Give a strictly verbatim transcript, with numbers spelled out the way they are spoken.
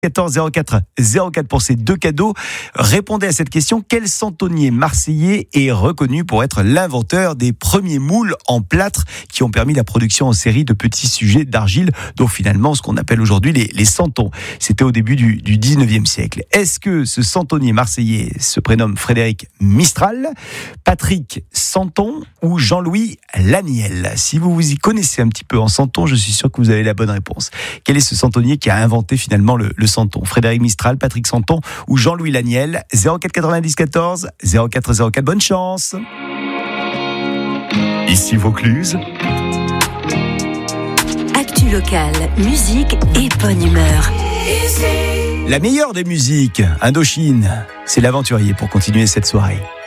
quatorze zéro quatre zéro quatre pour ces deux cadeaux. Répondez à cette question. Quel centonnier marseillais est reconnu pour être l'inventeur des premiers moules en plâtre qui ont permis la production en série de petits sujets d'argile, dont finalement ce qu'on appelle aujourd'hui les, les santons. C'était au début du, du dix-neuvième siècle. Est-ce que ce centonnier marseillais se prénomme Frédéric Mistral, Patrick Santon ou Jean-Louis Laniel? Si vous vous y connaissez un petit peu en santon, je suis sûr que vous avez la bonne réponse. Quel est ce centonnier qui a inventé finalement le, le Santon? Frédéric Mistral, Patrick Santon ou Jean-Louis Laniel? zéro quatre quatre-vingt-dix quatorze zéro quatre zéro quatre. Bonne chance. Ici Vaucluse. Actu locale, musique et bonne humeur. La meilleure des musiques, Indochine, c'est l'aventurier pour continuer cette soirée.